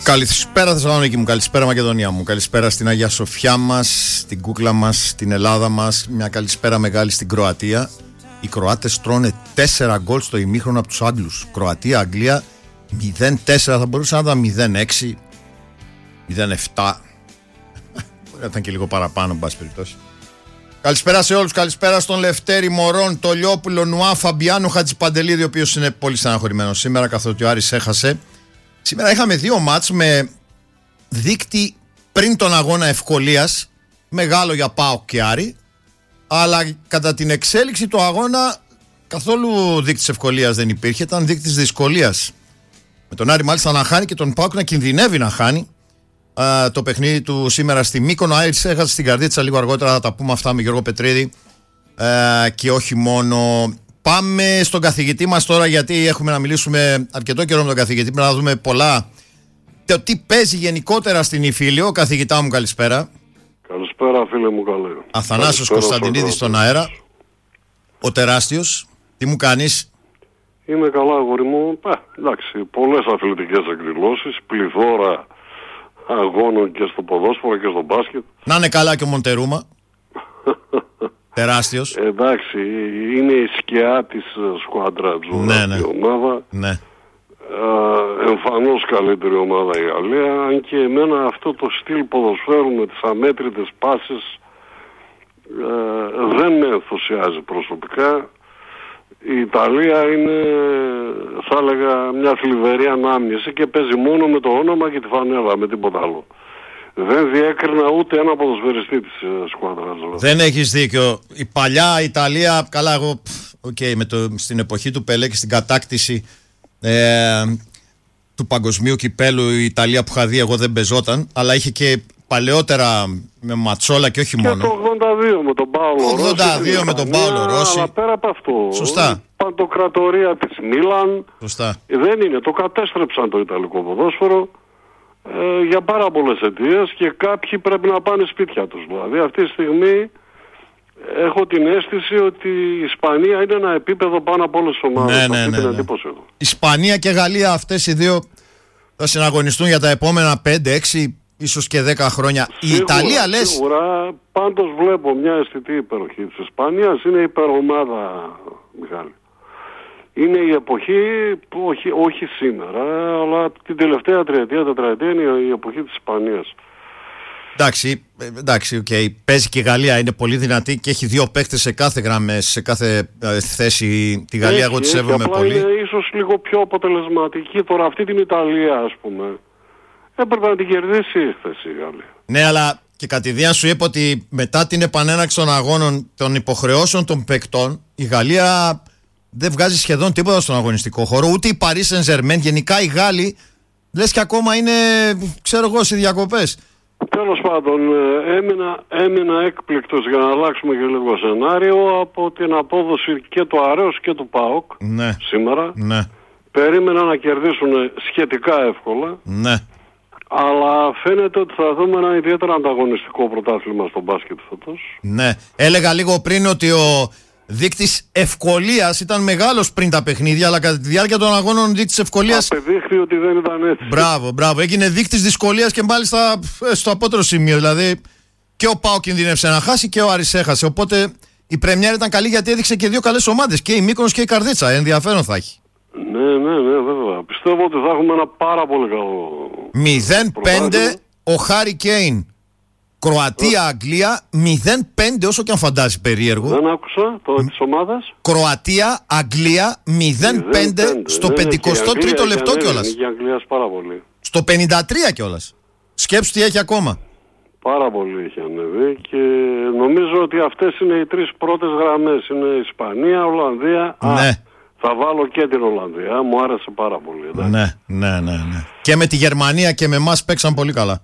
Καλησπέρα Θεσσαλονίκη μου, καλησπέρα Μακεδονία μου, καλησπέρα στην Αγία Σοφιά μας, στην κούκλα μας, στην Ελλάδα μας. Μια καλησπέρα μεγάλη στην Κροατία. Οι Κροάτες τρώνε 4 γκολ στο ημίχρονο από τους Άγγλους. Κροατία, Αγγλία 0-4, θα μπορούσε να ήταν 0-6, 0-7. Ήταν και λίγο παραπάνω, εν πάση περιπτώσει. Καλησπέρα σε όλους, καλησπέρα στον Λευτέρη Μωρόν, το Λιόπουλο, Νουά, Φαμπιάνο, Χατζηπαντελίδη, ο οποίος είναι πολύ στεναχωρημένος σήμερα καθότι ο Άρης έχασε. Σήμερα είχαμε 2 μάτς με δείκτη πριν τον αγώνα ευκολίας, μεγάλο για ΠΑΟΚ και Άρη, αλλά κατά την εξέλιξη του αγώνα καθόλου δείκτης ευκολίας δεν υπήρχε, ήταν δείκτης δυσκολίας. Με τον Άρη μάλιστα να χάνει και τον ΠΑΟΚ να κινδυνεύει να χάνει το παιχνίδι του σήμερα στη Μύκονο. Άρης έχασε στην Καρδίτσα λίγο αργότερα, θα τα πούμε αυτά με Γιώργο Πετρίδη και όχι μόνο. Πάμε στον καθηγητή μας τώρα, γιατί έχουμε να μιλήσουμε αρκετό καιρό με τον καθηγητή. Πρέπει να δούμε πολλά. Το τι παίζει γενικότερα στην Ιφίλιο. Καθηγητά μου, καλησπέρα. Καλησπέρα, φίλε μου, καλέ. Αθανάσιος Κωνσταντινίδης στον αέρα. Ο τεράστιος. Τι μου κάνεις? Είμαι καλά, αγόρι μου. Εντάξει, πολλές αθλητικές εκδηλώσεις, πληθώρα αγώνων και στο ποδόσφαιρο και στο μπάσκετ. Να είναι καλά και ο Μοντερούμα. Τεράστιος. Εντάξει, είναι η σκιά της σκουάντρα του. Ναι. Η ομάδα. Ναι. Εμφανώς καλύτερη ομάδα η Γαλλία. Αν και εμένα αυτό το στυλ ποδοσφαίρου με τις αμέτρητες πάσες δεν με ενθουσιάζει προσωπικά. Η Ιταλία είναι, θα έλεγα, μια θλιβερή ανάμνηση και παίζει μόνο με το όνομα και τη φανέλα, με τίποτα άλλο. Δεν διέκρινα ούτε ένα ποδοσφαιριστή της σκουάδρας. Δεν έχεις δίκιο. Η παλιά Ιταλία, καλά εγώ στην εποχή του Πελέ και στην κατάκτηση του παγκοσμίου κυπέλου, η Ιταλία που είχα δει εγώ δεν πεζόταν, αλλά είχε και παλαιότερα με Ματσόλα και όχι και μόνο. Και το 82 με τον Πάολο Ρώση. 82 με τον Πάολο Ρώση. Αλλά πέρα από αυτό, σωστά, παντοκρατορία της Μίλαν. Σωστά. Δεν είναι, το κατέστρεψαν το Ιταλικό ποδόσφαιρο για πάρα πολλές αιτίες και κάποιοι πρέπει να πάνε σπίτια τους. Δηλαδή αυτή τη στιγμή έχω την αίσθηση ότι η Ισπανία είναι ένα επίπεδο πάνω από όλες τις ομάδες. Ναι. Εντύπωση εδώ. Ισπανία και Γαλλία, αυτές οι δύο θα συναγωνιστούν για τα επόμενα 5-6 ίσως και 10 χρόνια. Σίγουρα, η Ιταλία λες. Σίγουρα, πάντως βλέπω μια αισθητή υπεροχή της Ισπανίας. Είναι υπερομάδα, Μιχάλη. Είναι η εποχή που όχι σήμερα, αλλά την τελευταία τετραετία είναι η εποχή της Ισπανίας. Εντάξει, okay. Παίζει και η Γαλλία, είναι πολύ δυνατή και έχει 2 παίκτες σε κάθε γραμμές, σε κάθε θέση. Τη Γαλλία εγώ τη σέβομαι πολύ. Είναι ίσως λίγο πιο αποτελεσματική. Τώρα αυτή την Ιταλία, ας πούμε, έπρεπε να την κερδίσει η θέση η Γαλλία. Ναι, αλλά και κατηδίαν σου είπα ότι μετά την επανέναρξη των αγώνων, των υποχρεώσεων των παικτών, η Γαλλία δεν βγάζει σχεδόν τίποτα στον αγωνιστικό χώρο. Ούτε η Paris Saint-Germain, γενικά οι Γάλλοι, λες και ακόμα είναι, ξέρω εγώ, σε διακοπές. Τέλος πάντων, έμεινα έκπληκτος, για να αλλάξουμε και λίγο σενάριο, από την απόδοση και του Αρέως και του ΠΑΟΚ σήμερα. Ναι. Περίμενα να κερδίσουν σχετικά εύκολα. Ναι. Αλλά φαίνεται ότι θα δούμε ένα ιδιαίτερα ανταγωνιστικό πρωτάθλημα στο μπάσκετ φέτος. Ναι. Έλεγα λίγο πριν ότι ο δείκτης ευκολίας ήταν μεγάλος πριν τα παιχνίδια, αλλά κατά τη διάρκεια των αγώνων ο δείκτης ευκολίας απεδείχθη ότι δεν ήταν έτσι. Μπράβο. Έγινε δείκτης δυσκολίας και μάλιστα στο απότερο σημείο. Δηλαδή και ο ΠΑΟΚ κινδύνευσε να χάσει και ο Άρης έχασε. Οπότε η πρεμιέρα ήταν καλή γιατί έδειξε και 2 καλές ομάδες. Και η Μύκονος και η Καρδίτσα. Ενδιαφέρον θα έχει. Ναι, βέβαια. Πιστεύω ότι θα έχουμε ένα πάρα πολύ καλό 0-5 ο Χάρι Κέιν. Κροατία-Αγγλία 0-5, όσο και αν φαντάζει περίεργο. Δεν άκουσα της ομάδας. Κροατία-Αγγλία 0-5 στο 53ο λεπτό κιόλας. Η Αγγλία πάρα πολύ. Στο 53 κιόλας. Σκέψου τι έχει ακόμα. Πάρα πολύ έχει ανέβει και νομίζω ότι αυτές είναι οι 3 πρώτες γραμμές. Είναι Ισπανία, Ολλανδία. Ναι. Θα βάλω και την Ολλανδία. Μου άρεσε πάρα πολύ. Ναι. Και με τη Γερμανία και με εμάς παίξαν πολύ καλά.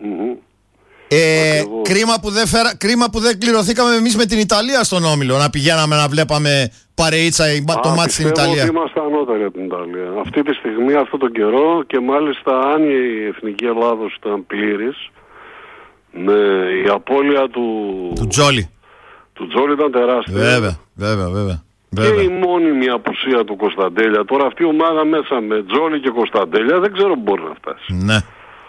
Κρίμα που δεν κληρωθήκαμε εμείς με την Ιταλία στον Όμιλο. Να πηγαίναμε να βλέπαμε παρεΐτσα το μάτι στην Ιταλία. Ότι είμαστε ανώτεροι από την Ιταλία. Αυτή τη στιγμή, αυτόν τον καιρό, και μάλιστα αν η εθνική Ελλάδος ήταν πλήρης, με η απώλεια του Τζόλι. Του Τζόλι ήταν τεράστια. Βέβαια. Και η μόνιμη απουσία του Κωνσταντέλια. Τώρα αυτή η ομάδα μέσα με Τζόλι και Κωνσταντέλια δεν ξέρω που μπορεί να φτάσει. Ναι.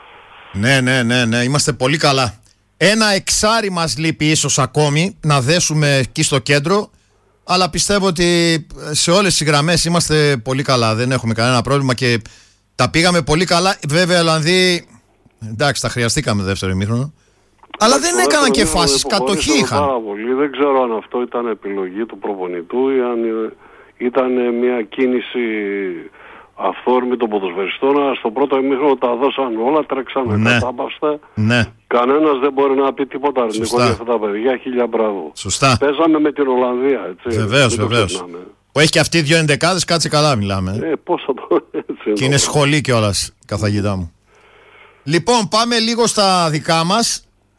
Ναι, είμαστε πολύ καλά. Ένα εξάρι μας λείπει ίσως ακόμη να δέσουμε εκεί στο κέντρο, αλλά πιστεύω ότι σε όλες τις γραμμές είμαστε πολύ καλά. Δεν έχουμε κανένα πρόβλημα και τα πήγαμε πολύ καλά. Βέβαια, Ολλανδοί, εντάξει, τα χρειαστήκαμε δεύτερο ημίχρονο. Αλλά δεν έκαναν και φάσεις, κατοχή είχαν. Πάρα πολύ. Δεν ξέρω αν αυτό ήταν επιλογή του προπονητού ή αν ήταν μια κίνηση αυθόρμητων ποδοσφαιριστών. Αλλά στο πρώτο ημίχρονο τα δώσαν όλα, τρέξανε κατάπαυστα. Ναι. Κανένας δεν μπορεί να πει τίποτα αρνητικό για αυτά τα παιδιά. Χίλια μπράβο. Σωστά. Παίζαμε με την Ολλανδία, έτσι. Βεβαίως. Που έχει και αυτοί 2 ενδεκάδες, κάτσε καλά μιλάμε. Πώς θα το έτσι. Και είναι σχολή κιόλας, καθαγητά μου. Λοιπόν, πάμε λίγο στα δικά μας.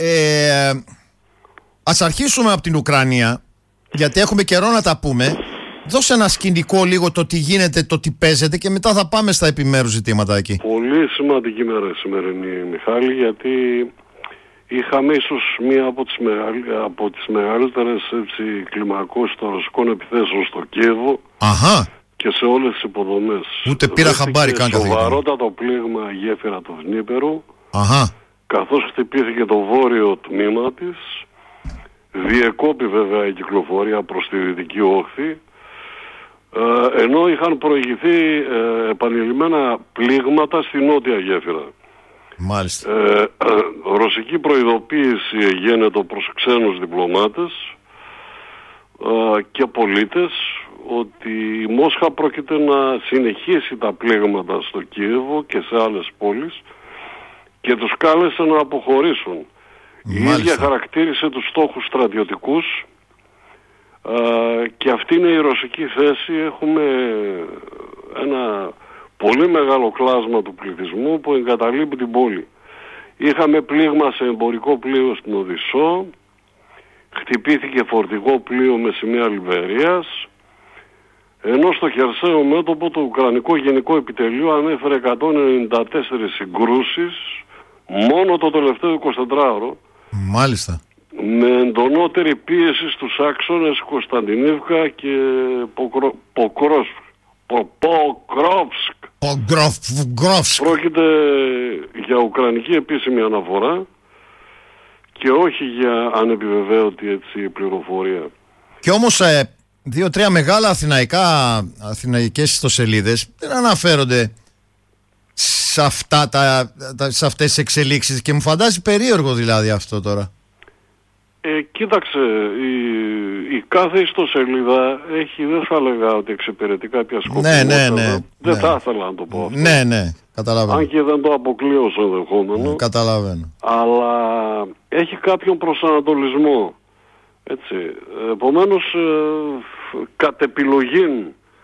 Ας αρχίσουμε από την Ουκρανία, γιατί έχουμε καιρό να τα πούμε. Δώσε ένα σκηνικό λίγο το τι γίνεται, το τι παίζεται και μετά θα πάμε στα επιμέρους ζητήματα εκεί. Πολύ σημαντική μέρα σημερινή, Μιχάλη, γιατί είχαμε ίσως μία από τις μεγαλύτερες κλιμακώσεις των ρωσικών επιθέσεων στο Κίεβο. Αχα. Και σε όλες τις υποδομές. Ούτε πήρα χαμπάρι καν καθηγητή. Σοβαρότατο πλήγμα γέφυρα του Δνίπερου. Αχα. Καθώς χτυπήθηκε το βόρειο τμήμα της. Διεκόπη βέβαια η κυκλοφορία προς τη δυτική όχθη. Ενώ είχαν προηγηθεί επανειλημμένα πλήγματα στη νότια γέφυρα. Μάλιστα. Ρωσική προειδοποίηση γίνεται προς ξένους διπλωμάτες και πολίτες ότι η Μόσχα πρόκειται να συνεχίσει τα πλήγματα στο Κίεβο και σε άλλες πόλεις και τους κάλεσε να αποχωρήσουν. Μάλιστα. Η ίδια χαρακτήρισε τους στόχους στρατιωτικούς και αυτή είναι η ρωσική θέση. Έχουμε ένα πολύ μεγάλο κλάσμα του πληθυσμού που εγκαταλείπει την πόλη. Είχαμε πλήγμα σε εμπορικό πλοίο στην Οδυσσό, χτυπήθηκε φορτηγό πλοίο με σημαία Λιβερίας, ενώ στο χερσαίο μέτωπο το Ουκρανικό Γενικό Επιτελείο ανέφερε 194 συγκρούσεις μόνο το τελευταίο 24ωρο. Μάλιστα. Με εντονότερη πίεση στους άξονες Κωνσταντινίβκα και Ποκρόφσκ. Πρόκειται για ουκρανική επίσημη αναφορά και όχι για ανεπιβεβαίωτη έτσι πληροφορία. Και όμως 2-3 μεγάλα αθηναϊκές ιστοσελίδες δεν αναφέρονται σε αυτές τις εξελίξεις και μου φαντάζει περίεργο δηλαδή αυτό τώρα. Κοίταξε, η κάθε ιστοσελίδα έχει, δεν θα έλεγα ότι εξυπηρετεί κάποια σκοπιμότητα. Ναι. Δεν θα ήθελα να το πω αυτό. Ναι, καταλαβαίνω. Αν και δεν το αποκλείω ως ενδεχόμενο. Καταλαβαίνω. Αλλά έχει κάποιον προσανατολισμό. Έτσι. Επομένως, κατ' επιλογήν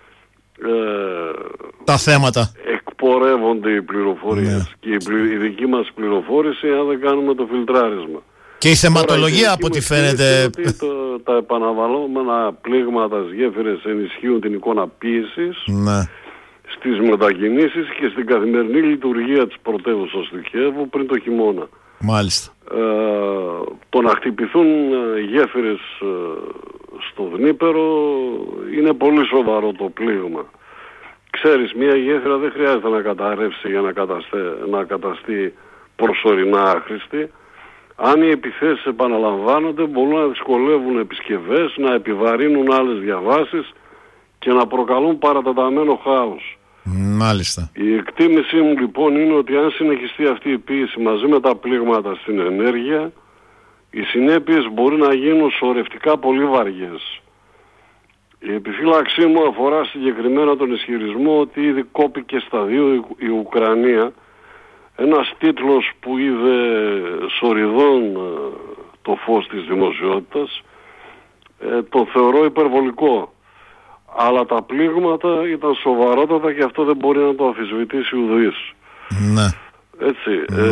τα θέματα εκπορεύονται οι πληροφορίες και η δική μας πληροφόρηση αν δεν κάνουμε το φιλτράρισμα. Και η θεματολογία από ό,τι φαίνεται ότι τα επαναβαλλόμενα πλήγματα στις γέφυρες ενισχύουν την εικόνα πίεσης στις μετακινήσεις και στην καθημερινή λειτουργία της πρωτεύουσας του Κιέβου πριν το χειμώνα. Μάλιστα. Το να χτυπηθούν γέφυρες στο Δνίπερο είναι πολύ σοβαρό το πλήγμα. Ξέρεις, μια γέφυρα δεν χρειάζεται να καταρρεύσει για να καταστεί προσωρινά άχρηστη. Αν οι επιθέσεις επαναλαμβάνονται μπορούν να δυσκολεύουν επισκευές, να επιβαρύνουν άλλες διαβάσεις και να προκαλούν παρατεταμένο χάος. Μάλιστα. Η εκτίμησή μου λοιπόν είναι ότι αν συνεχιστεί αυτή η πίεση μαζί με τα πλήγματα στην ενέργεια, οι συνέπειες μπορεί να γίνουν σωρευτικά πολύ βαριές. Η επιφύλαξή μου αφορά συγκεκριμένα τον ισχυρισμό ότι ήδη κόπηκε στα 2 η Ουκρανία, ένας τίτλος που είδε σοριδών το φως της δημοσιότητας, το θεωρώ υπερβολικό. Αλλά τα πλήγματα ήταν σοβαρότατα και αυτό δεν μπορεί να το αμφισβητήσει ουδής. Ναι. Έτσι.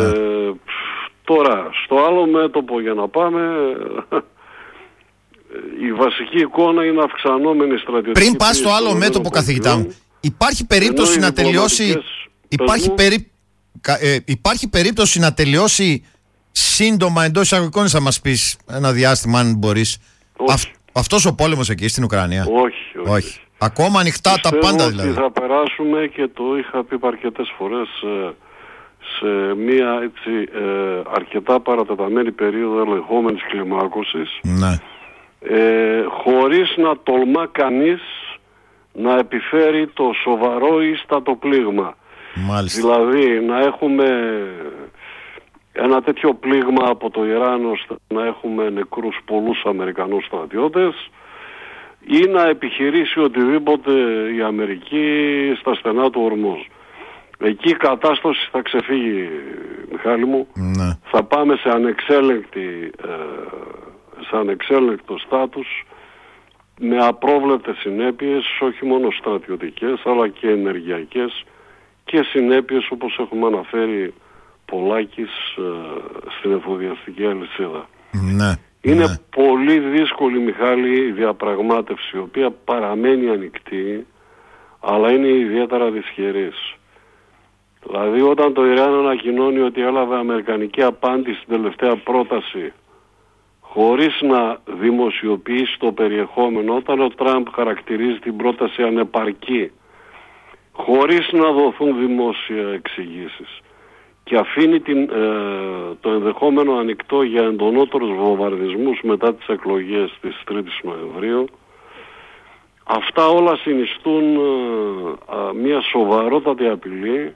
Τώρα, στο άλλο μέτωπο για να πάμε, η βασική εικόνα είναι αυξανόμενη στρατιωτική. Πριν πας στο άλλο μέτωπο, καθηγητά μου, υπάρχει περίπτωση να τελειώσει... Υπάρχει περίπτωση να τελειώσει σύντομα, εντός εισαγωγικών, θα μας πεις ένα διάστημα αν μπορείς, αυτός ο πόλεμος εκεί στην Ουκρανία? Όχι. Ακόμα ανοιχτά τα πάντα δηλαδή? Ότι θα περάσουμε, και το είχα πει αρκετές φορές, σε μία έτσι αρκετά παρατεταμένη περίοδο ελεγχόμενης κλιμάκωσης, ναι, χωρίς να τολμά κανείς να επιφέρει το σοβαρό ίστατο πλήγμα. μάλιστα. Δηλαδή να έχουμε ένα τέτοιο πλήγμα από το Ιράν ώστε να έχουμε νεκρούς πολλούς Αμερικανούς στρατιώτες, ή να επιχειρήσει οτιδήποτε η Αμερική στα στενά του Ορμούζ. Εκεί η κατάσταση θα ξεφύγει, Μιχάλη μου. Ναι. Θα πάμε σε ανεξέλεγκτο στάτους, με απρόβλεπτες συνέπειες, όχι μόνο στρατιωτικές αλλά και ενεργειακές, και συνέπειες όπως έχουμε αναφέρει πολλάκις στην εφοδιαστική αλυσίδα. Ναι. Είναι ναι. πολύ δύσκολη, Μιχάλη, η διαπραγμάτευση, η οποία παραμένει ανοιχτή, αλλά είναι ιδιαίτερα δυσχερής. Δηλαδή όταν το Ιράν ανακοινώνει ότι έλαβε αμερικανική απάντηση στην τελευταία πρόταση, χωρίς να δημοσιοποιήσει το περιεχόμενο, όταν ο Τραμπ χαρακτηρίζει την πρόταση ανεπαρκή, χωρίς να δοθούν δημόσια εξηγήσεις, και αφήνει το ενδεχόμενο ανοιχτό για εντονότερους βομβαρδισμούς μετά τις εκλογές της 3ης Νοεμβρίου, αυτά όλα συνιστούν μια σοβαρότατη απειλή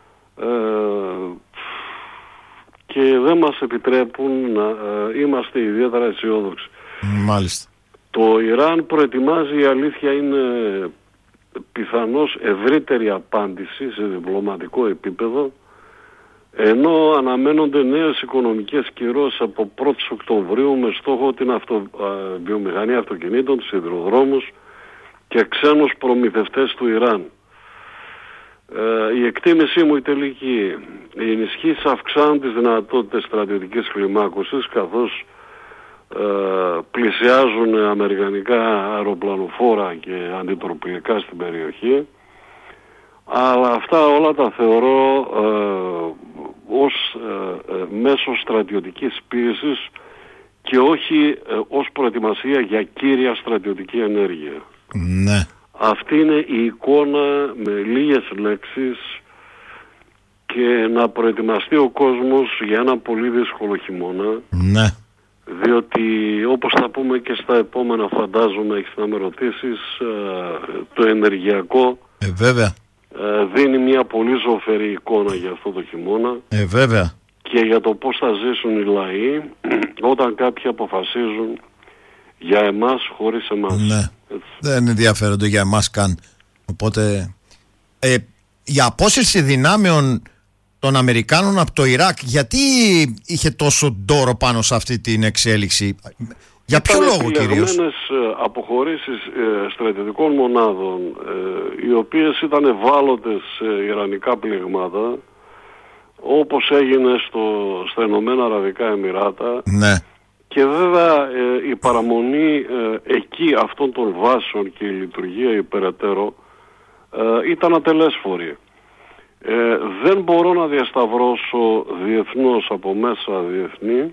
και δεν μας επιτρέπουν να είμαστε ιδιαίτερα αισιόδοξοι. Μάλιστα. Το Ιράν προετοιμάζει, η αλήθεια είναι, πιθανώς ευρύτερη απάντηση σε διπλωματικό επίπεδο, ενώ αναμένονται νέες οικονομικές κυρώσεις από 1η Οκτωβρίου με στόχο την βιομηχανία αυτοκινήτων, τους σιδηροδρόμους και ξένους προμηθευτές του Ιράν. Η εκτίμησή μου η τελική, οι ενισχύσεις αυξάνουν τις δυνατότητες στρατιωτικής κλιμάκωσης, καθώς πλησιάζουν αμερικανικά αεροπλανοφόρα και αντιτροπηλικά στην περιοχή, αλλά αυτά όλα τα θεωρώ ως μέσο στρατιωτικής πίεσης και όχι ως προετοιμασία για κύρια στρατιωτική ενέργεια. Ναι. Αυτή είναι η εικόνα με λίγες λέξεις, και να προετοιμαστεί ο κόσμος για ένα πολύ δύσκολο χειμώνα. Ναι. Διότι όπως θα πούμε και στα επόμενα, φαντάζομαι έχεις να με ρωτήσεις, το ενεργειακό Βέβαια. δίνει μια πολύ ζωφερή εικόνα για αυτό το χειμώνα. Βέβαια. Και για το πώς θα ζήσουν οι λαοί όταν κάποιοι αποφασίζουν για εμάς χωρίς εμάς. Ναι. Δεν ενδιαφέρονται για εμάς καν. Οπότε η απόσυρση δυνάμεων των Αμερικάνων από το Ιράκ, γιατί είχε τόσο ντόρο πάνω σε αυτή την εξέλιξη? Για ποιο λόγο κυρίως? Ήταν αποχωρήσεις στρατιωτικών μονάδων, οι οποίες ήταν ευάλωτες σε ιρανικά πληγμάτα, όπως έγινε στα Ηνωμένα Αραβικά Εμιράτα. Ναι. Και βέβαια η παραμονή εκεί αυτών των βάσεων και η λειτουργία υπεραιτέρω ήταν ατελέσφορη. Δεν μπορώ να διασταυρώσω διεθνώς, από μέσα διεθνή,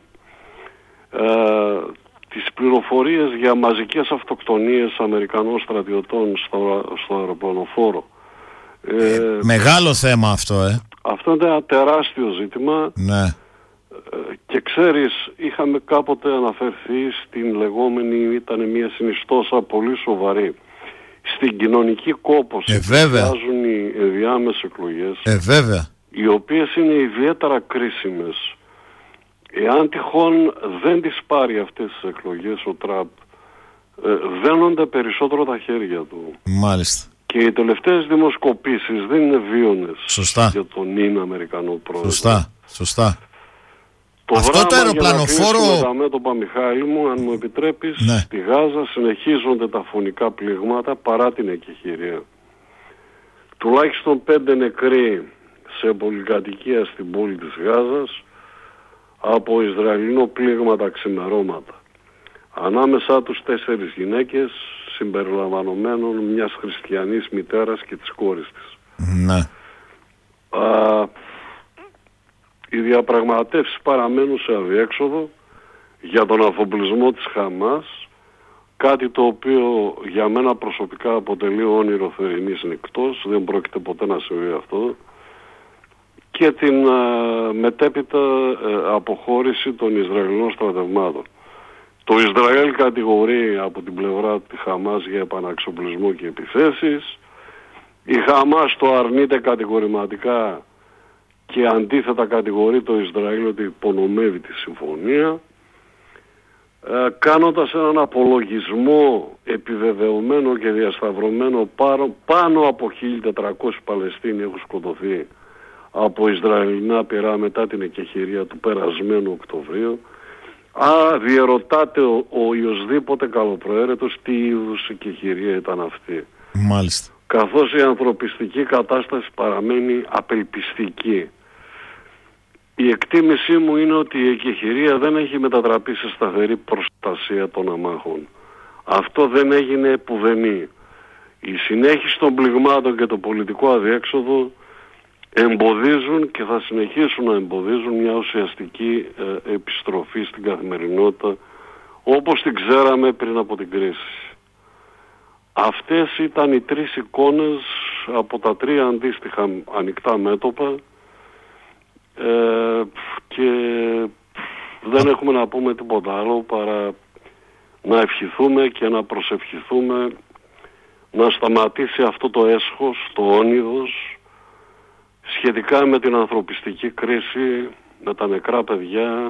τις πληροφορίες για μαζικές αυτοκτονίες Αμερικανών στρατιωτών στο αεροπλανοφόρο. Μεγάλο θέμα αυτό, Αυτό είναι ένα τεράστιο ζήτημα. Ναι. Και ξέρεις, είχαμε κάποτε αναφερθεί στην λεγόμενη, ήταν μια συνιστόσα πολύ σοβαρή, στην κοινωνική κόπωση που βγάζουν οι ενδιάμεσες εκλογές, βέβαια. οι οποίες είναι ιδιαίτερα κρίσιμες. Εάν τυχόν δεν τις πάρει αυτές τις εκλογές ο Τραμπ, δένονται περισσότερο τα χέρια του. Μάλιστα. Και οι τελευταίες δημοσκοπήσεις δεν είναι βίωνες. Σωστά. Για τον νυν Αμερικανό πρόεδρο. Σωστά. Αυτό το αεροπλανοφόρο... Τα μέτωπα, Μιχάλη μου, αν μου επιτρέπεις, ναι. Στη Γάζα συνεχίζονται τα φωνικά πληγμάτα παρά την εκεχηρία. Τουλάχιστον 5 νεκροί σε πολυκατοικία στην πόλη της Γάζας από Ισραηλινό πλήγμα τα ξημερώματα. Ανάμεσά τους 4 γυναίκες, συμπεριλαμβανομένων μιας χριστιανής μητέρας και της κόρης της. Ναι. Οι διαπραγματεύσεις παραμένουν σε αδιέξοδο για τον αφοπλισμό της Χαμάς, κάτι το οποίο για μένα προσωπικά αποτελεί όνειρο θερινής νυχτός, δεν πρόκειται ποτέ να συμβεί αυτό, και την μετέπειτα αποχώρηση των Ισραηλινών στρατευμάτων. Το Ισραήλ κατηγορεί από την πλευρά τη Χαμάς για επαναξοπλισμό και επιθέσεις. Η Χαμάς το αρνείται κατηγορηματικά και αντίθετα κατηγορεί το Ισραήλ ότι υπονομεύει τη συμφωνία, κάνοντας έναν απολογισμό επιβεβαιωμένο και διασταυρωμένο. Πάνω από 1.400 Παλαιστίνοι έχουν σκοτωθεί από Ισραηλινά πυρά μετά την εκεχηρία του περασμένου Οκτωβρίου. Διερωτάται ο οποιοσδήποτε καλοπροαίρετος τι είδους εκεχηρία ήταν αυτή. Μάλιστα. Καθώς η ανθρωπιστική κατάσταση παραμένει απελπιστική. Η εκτίμησή μου είναι ότι η εκεχηρία δεν έχει μετατραπεί σε σταθερή προστασία των αμάχων. Αυτό δεν έγινε επουδενή. Η συνέχιση των πληγμάτων και το πολιτικό αδιέξοδο εμποδίζουν και θα συνεχίσουν να εμποδίζουν μια ουσιαστική επιστροφή στην καθημερινότητα όπως την ξέραμε πριν από την κρίση. Αυτές ήταν οι τρεις εικόνες από τα τρία αντίστοιχα ανοιχτά μέτωπα και δεν έχουμε να πούμε τίποτα άλλο παρά να ευχηθούμε και να προσευχηθούμε να σταματήσει αυτό το έσχος, το όνειδος σχετικά με την ανθρωπιστική κρίση, με τα νεκρά παιδιά.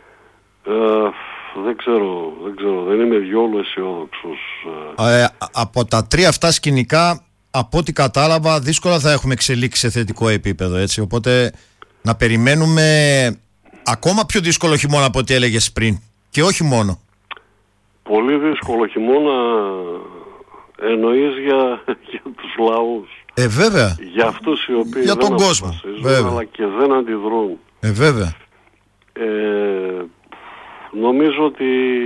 Δεν ξέρω, δεν είμαι διόλου αισιόδοξος. Από τα τρία αυτά σκηνικά, από ό,τι κατάλαβα, δύσκολα θα έχουμε εξελίξει σε θετικό επίπεδο, έτσι. Οπότε να περιμένουμε ακόμα πιο δύσκολο χειμώνα από ό,τι έλεγες πριν. Και όχι μόνο. Πολύ δύσκολο χειμώνα εννοείς για τους λαούς. Βέβαια. Για αυτούς οι οποίοι για τον δεν κόσμο, αλλά και δεν αντιδρούν. Βέβαια. Νομίζω ότι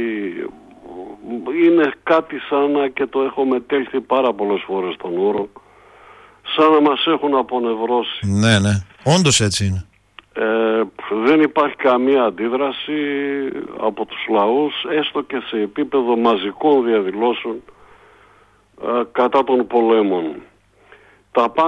είναι κάτι σαν να, και το έχω μετέλθει πάρα πολλές φορές τον όρο, σαν να μας έχουν απονευρώσει. Ναι, όντως έτσι είναι. Δεν υπάρχει καμία αντίδραση από τους λαούς, έστω και σε επίπεδο μαζικών διαδηλώσεων κατά των πολέμων. Τα